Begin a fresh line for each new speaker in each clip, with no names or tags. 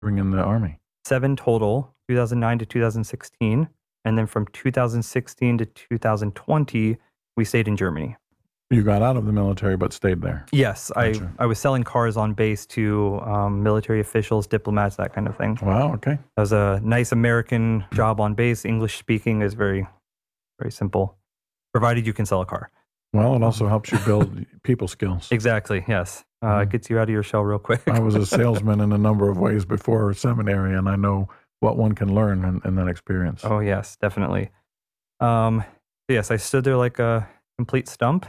Serving in the Army?
7 total, 2009 to 2016. And then from 2016 to 2020, we stayed in Germany.
You got out of the military but stayed there?
Yes,
Gotcha.
I was selling cars on base to military officials, diplomats, that kind of thing.
Wow, okay.
That was a nice American job on base. English speaking is very, very simple, provided you can sell a car.
Well, it also helps you build people skills.
Exactly, yes. It gets you out of your shell real quick.
I was a salesman in a number of ways before seminary, and I know what one can learn in that experience.
Oh, yes, definitely. Yes, I stood there like a complete stump.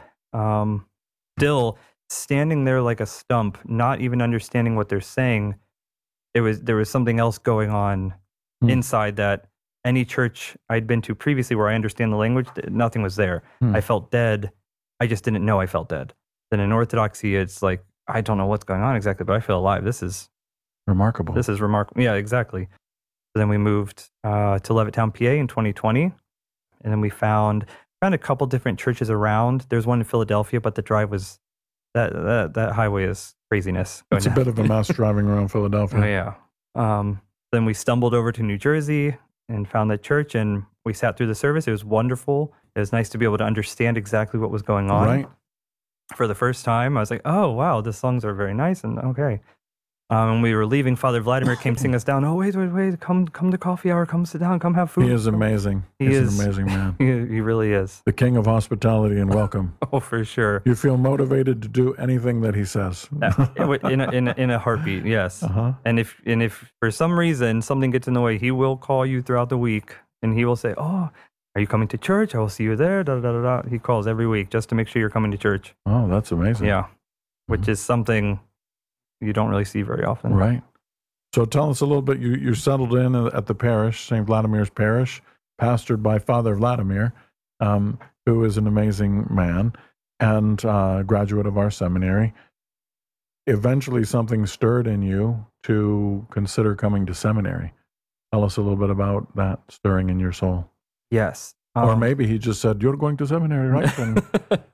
Still standing there like a stump, not even understanding what they're saying. There was something else going on inside that any church I'd been to previously where I understand the language, nothing was there. I felt dead. I just didn't know I felt dead. Then in Orthodoxy, it's like, I don't know what's going on exactly, but I feel alive. This is
remarkable.
This is remarkable. Yeah, exactly. So then we moved to Levittown, PA in 2020. And then we found a couple different churches around. There's one in Philadelphia, but the drive was, that highway is craziness.
It's a bit of a mess driving around Philadelphia.
Oh, yeah. Then we stumbled over to New Jersey and found that church, and we sat through the service. It was wonderful. It was nice to be able to understand exactly what was going on.
Right.
For the first time, I was like, oh, wow, the songs are very nice, and okay. When we were leaving, Father Vladimir came sing us down. Oh, wait, come to coffee hour, come sit down, come have food.
He is amazing. He's an amazing man.
He really is.
The king of hospitality and welcome.
Oh, for sure.
You feel motivated to do anything that he says.
in a heartbeat, yes. Uh-huh. And if for some reason something gets in the way, he will call you throughout the week, and he will say, oh, are you coming to church? I will see you there. Da, da, da, da. He calls every week just to make sure you're coming to church.
Oh, that's amazing.
Yeah, which is something you don't really see very often.
Right. So tell us a little bit. You settled in at the parish, St. Vladimir's Parish, pastored by Father Vladimir, who is an amazing man and graduate of our seminary. Eventually, something stirred in you to consider coming to seminary. Tell us a little bit about that stirring in your soul.
Yes.
Or maybe he just said, you're going to seminary, right? And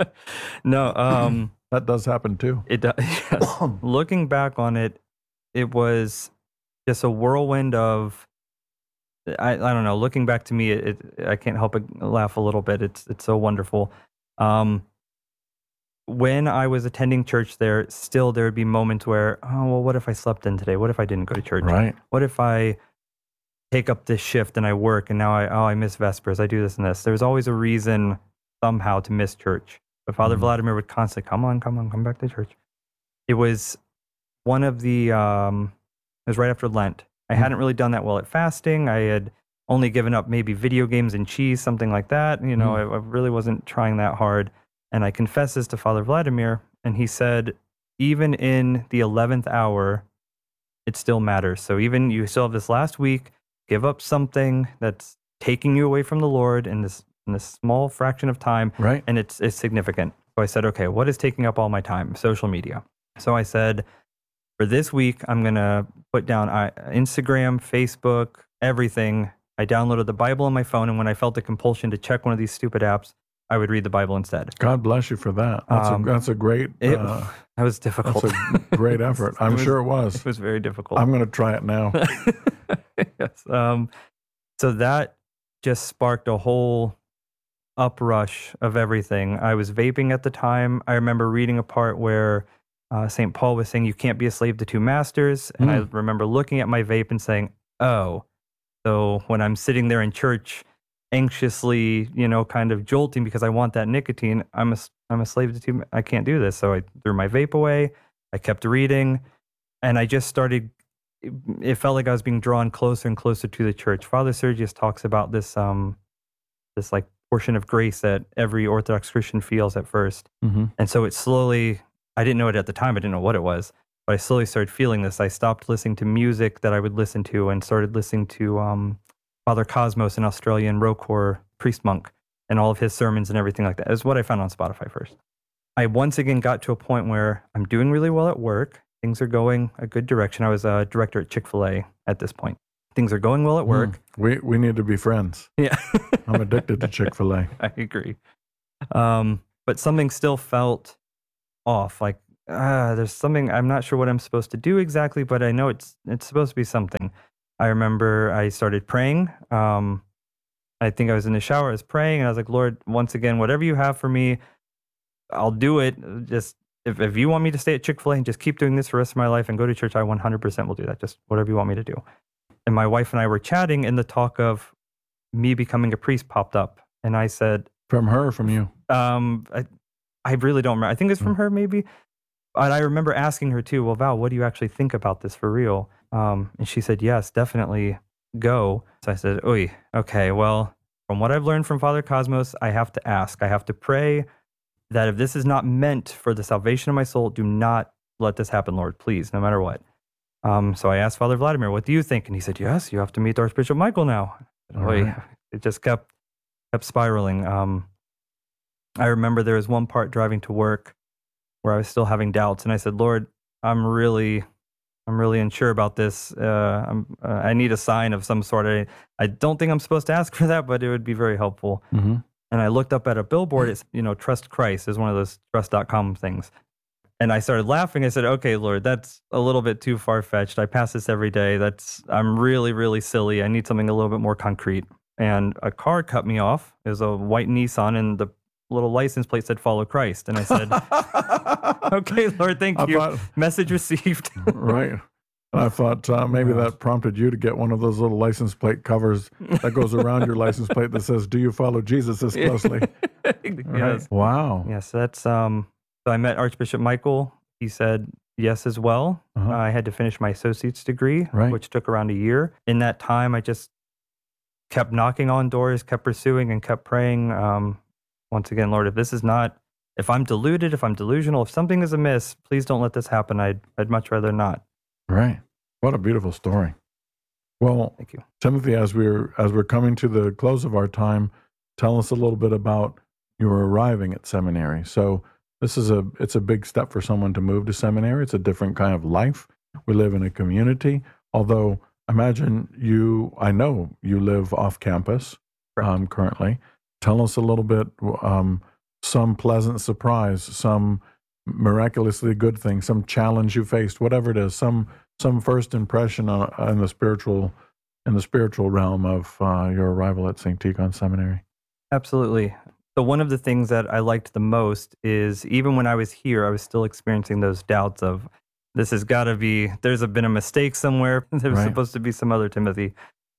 no.
That does happen too.
It does. Yes. Looking back on it, it was just a whirlwind of, I don't know, looking back to me, I can't help but laugh a little bit. It's so wonderful. When I was attending church there, still there would be moments where, oh, well, what if I slept in today? What if I didn't go to church?
Right.
What if I take up this shift and I work and now I miss Vespers, I do this and this. There's always a reason somehow to miss church. But Father Vladimir would constantly, come back to church. It was one of the, it was right after Lent. I hadn't really done that well at fasting. I had only given up maybe video games and cheese, something like that. You know, I really wasn't trying that hard. And I confessed this to Father Vladimir, and he said, even in the 11th hour, it still matters. So even you still have this last week, give up something that's taking you away from the Lord in this small fraction of time,
right?
And it's significant. So I said, okay, what is taking up all my time? Social media. So I said, for this week, I'm going to put down Instagram, Facebook, everything. I downloaded the Bible on my phone, and when I felt the compulsion to check one of these stupid apps, I would read the Bible instead.
God bless you for that. That's a great...
that was difficult.
That's a great effort. I'm sure it was.
It was very difficult.
I'm going to try it now.
Yes. So that just sparked a whole uprush of everything. I was vaping at the time. I remember reading a part where St. Paul was saying, you can't be a slave to two masters. And I remember looking at my vape and saying, oh, so when I'm sitting there in church anxiously, kind of jolting because I want that nicotine, I'm a slave to two. I can't do this. So I threw my vape away. I kept reading, and I just started. It felt like I was being drawn closer and closer to the church. Father Sergius talks about this like portion of grace that every Orthodox Christian feels at first, and so it slowly. I didn't know it at the time. I didn't know what it was, but I slowly started feeling this. I stopped listening to music that I would listen to and started listening to Father Cosmos, an Australian Rocor priest monk, and all of his sermons and everything like that. It was what I found on Spotify first. I once again got to a point where I'm doing really well at work. Things are going a good direction. I was a director at Chick-fil-A at this point. Things are going well at work.
We need to be friends.
Yeah.
I'm addicted to Chick-fil-A.
I agree. But something still felt off. Like there's something, I'm not sure what I'm supposed to do exactly, but I know it's supposed to be something. I remember I started praying. I think I was in the shower, I was praying, and I was like, Lord, once again, whatever you have for me, I'll do it. Just if you want me to stay at Chick-fil-A and just keep doing this for the rest of my life and go to church, I 100% will do that. Just whatever you want me to do. And my wife and I were chatting, and the talk of me becoming a priest popped up. And I said,
From her or from you?
I really don't remember. I think it's from her, maybe. And I remember asking her too, well, Val, what do you actually think about this for real? And she said, yes, definitely go. So I said, oy, okay, well, from what I've learned from Father Cosmos, I have to ask. I have to pray that if this is not meant for the salvation of my soul, do not let this happen, Lord, please, no matter what. So I asked Father Vladimir, what do you think? And he said, yes, you have to meet Archbishop Michael now. Right. It just kept spiraling. I remember there was one part driving to work where I was still having doubts, and I said, Lord, I'm really unsure about this. I need a sign of some sort. I don't think I'm supposed to ask for that, but it would be very helpful.
Mm-hmm.
And I looked up at a billboard. It's, Trust Christ is one of those trust.com things. And I started laughing. I said, okay, Lord, that's a little bit too far-fetched. I pass this every day. I'm really, really silly. I need something a little bit more concrete. And a car cut me off. It was a white Nissan, and the little license plate said "Follow Christ." And I said, okay, Lord, thank you. Message received.
Right. And I thought maybe that prompted you to get one of those little license plate covers that goes around your license plate that says, do you follow Jesus this closely?
Yes.
Right. Wow.
Yes, that's... So I met Archbishop Michael. He said yes as well.
Uh-huh.
I had to finish my associate's degree,
Right.
which took around a year. In that time, I just kept knocking on doors, kept pursuing, and kept praying. Once again, Lord, if I'm deluded, if I'm delusional, if something is amiss, please don't let this happen. I'd much rather not.
Right. What a beautiful story. Well,
thank you,
Timothy. As we're coming to the close of our time, tell us a little bit about your arriving at seminary. So it's a big step for someone to move to seminary. It's a different kind of life. We live in a community. Although I know you live off campus currently. Tell us a little bit, some pleasant surprise, some miraculously good thing, some challenge you faced, whatever it is, some first impression in the spiritual realm of your arrival at St. Tikhon Seminary.
Absolutely. So one of the things that I liked the most is even when I was here, I was still experiencing those doubts of this has got to be, there's been a mistake somewhere. There was supposed to be some other Timothy.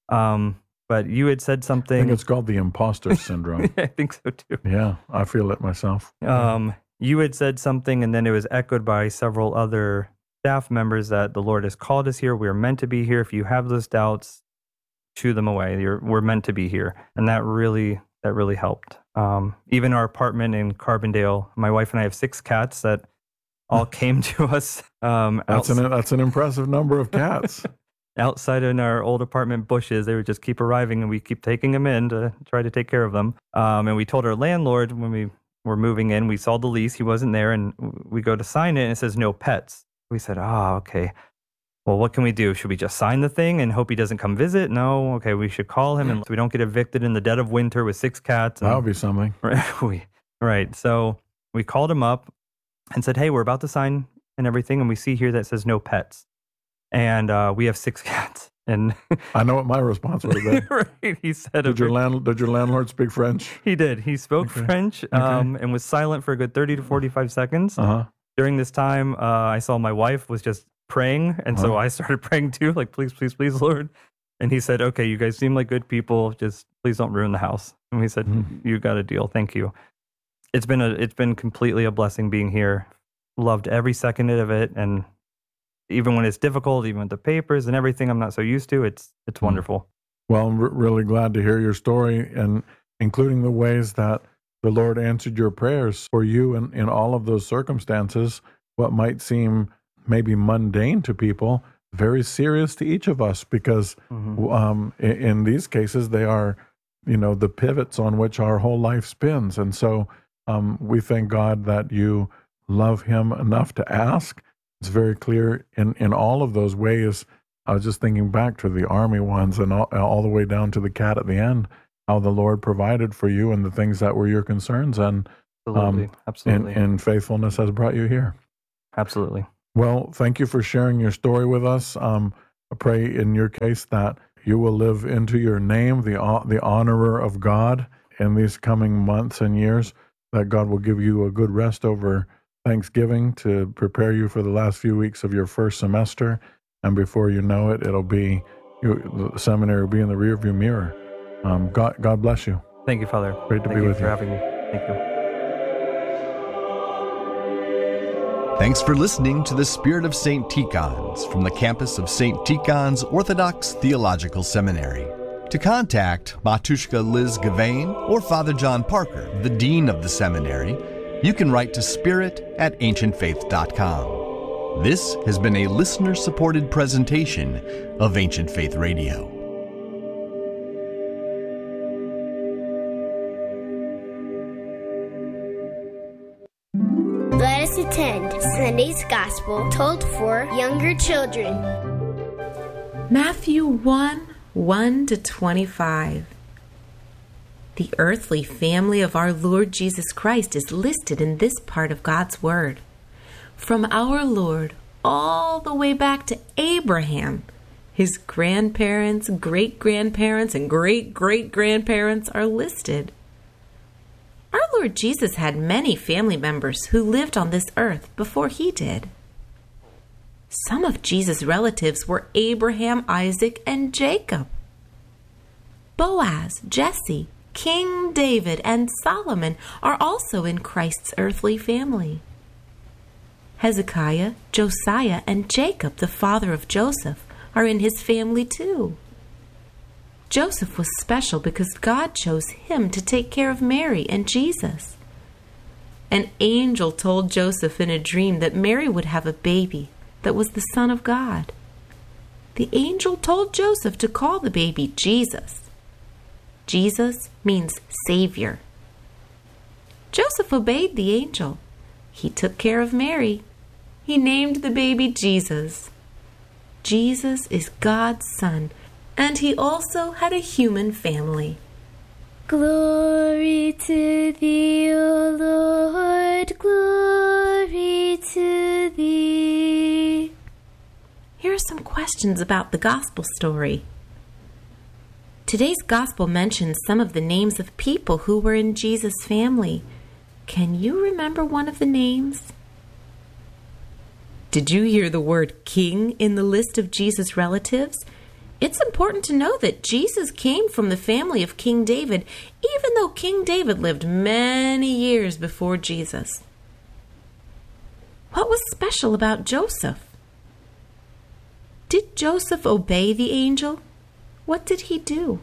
But you had said something.
I think it's called the imposter syndrome.
I think so too.
Yeah, I feel it myself.
You had said something, and then it was echoed by several other staff members that the Lord has called us here. We're meant to be here. If you have those doubts, shoo them away. We're meant to be here. And that really helped. Even our apartment in Carbondale, my wife and I have 6 cats that all came to us.
That's an impressive number of cats.
Outside in our old apartment bushes, they would just keep arriving, and we keep taking them in to try to take care of them. And we told our landlord when we were moving in, we saw the lease, he wasn't there, and we go to sign it, and it says no pets. We said, okay. Well, what can we do? Should we just sign the thing and hope he doesn't come visit? No. Okay, we should call him, and so we don't get evicted in the dead of winter with 6 cats.
That would be something.
Right. So we called him up and said, hey, we're about to sign and everything, and we see here that says no pets. And we have 6 cats. And
I know what my response would have been.
Right. He said,
did your landlord speak French?
He did. He spoke French and was silent for a good 30 to 45 seconds.
Uh-huh.
During this time, I saw my wife was just praying. And so I started praying too, like, please, please, please, Lord. And he said, okay, you guys seem like good people. Just please don't ruin the house. And we said, you got a deal. Thank you. It's been completely a blessing being here. Loved every second of it. And even when it's difficult, even with the papers and everything I'm not so used to, it's wonderful.
Well, I'm really glad to hear your story, and including the ways that the Lord answered your prayers for you in all of those circumstances, what might seem maybe mundane to people, very serious to each of us, because in these cases, they are, the pivots on which our whole life spins. And so we thank God that you love him enough to ask. It's very clear in all of those ways. I was just thinking back to the army ones and all the way down to the cat at the end, how the Lord provided for you and the things that were your concerns, and
Absolutely.
in faithfulness has brought you here.
Absolutely.
Well, thank you for sharing your story with us. I pray in your case that you will live into your name, the honorer of God, in these coming months and years, that God will give you a good rest over Thanksgiving to prepare you for the last few weeks of your first semester. And before you know it, the seminary will be in the rearview mirror. God bless you.
Thank you, Father.
Great to
Thank
be
you
with
for
you.
having me. Thank you.
Thanks for listening to the Spirit of St. Tikhon's from the campus of St. Tikhon's Orthodox Theological Seminary. To contact Matushka Liz Gavain or Father John Parker, the Dean of the Seminary, you can write to spirit@ancientfaith.com. This has been a listener-supported presentation of Ancient Faith Radio.
Let us attend Sunday's Gospel told for younger children.
Matthew 1:1-25. The earthly family of our Lord Jesus Christ is listed in this part of God's Word. From our Lord all the way back to Abraham, his grandparents, great-grandparents, and great-great-grandparents are listed. Our Lord Jesus had many family members who lived on this earth before he did. Some of Jesus' relatives were Abraham, Isaac, and Jacob. Boaz, Jesse, King David, and Solomon are also in Christ's earthly family. Hezekiah, Josiah, and Jacob, the father of Joseph, are in his family too. Joseph was special because God chose him to take care of Mary and Jesus. An angel told Joseph in a dream that Mary would have a baby that was the Son of God. The angel told Joseph to call the baby Jesus. Jesus means Savior. Joseph obeyed the angel. He took care of Mary. He named the baby Jesus. Jesus is God's Son, and he also had a human family.
Glory to thee, O Lord, glory to thee.
Here are some questions about the gospel story. Today's gospel mentions some of the names of people who were in Jesus' family. Can you remember one of the names? Did you hear the word king in the list of Jesus' relatives? It's important to know that Jesus came from the family of King David, even though King David lived many years before Jesus. What was special about Joseph? Did Joseph obey the angel? What did he do?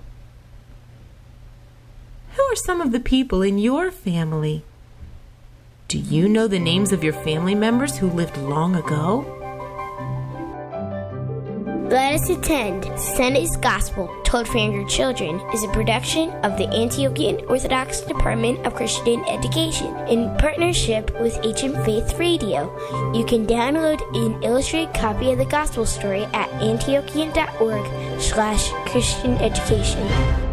Who are some of the people in your family? Do you know the names of your family members who lived long ago?
Let us attend Sunday's Gospel told for younger children is a production of the Antiochian Orthodox Department of Christian Education in partnership with Ancient Faith Radio. You can download an illustrated copy of the Gospel story at antiochian.org/Christian education.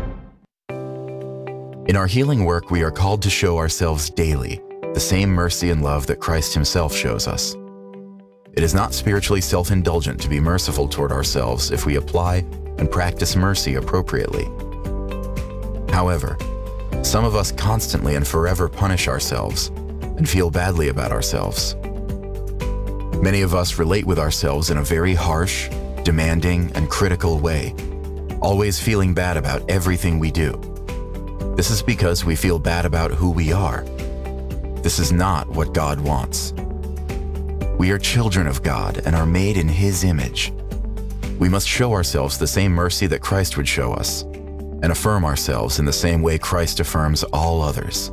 In our healing work, we are called to show ourselves daily the same mercy and love that Christ himself shows us. It is not spiritually self-indulgent to be merciful toward ourselves if we apply and practice mercy appropriately. However, some of us constantly and forever punish ourselves and feel badly about ourselves. Many of us relate with ourselves in a very harsh, demanding, and critical way, always feeling bad about everything we do. This is because we feel bad about who we are. This is not what God wants. We are children of God and are made in His image. We must show ourselves the same mercy that Christ would show us, and affirm ourselves in the same way Christ affirms all others.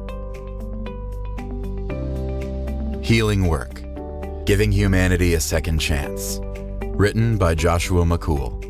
Healing Work: Giving Humanity a Second Chance. Written by Joshua McCool.